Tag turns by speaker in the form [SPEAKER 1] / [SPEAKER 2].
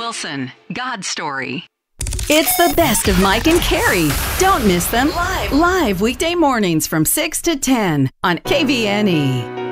[SPEAKER 1] Wilson, God's Story.
[SPEAKER 2] It's the best of Mike and Carrie. Don't miss them live weekday mornings from 6 to 10 on KVNE.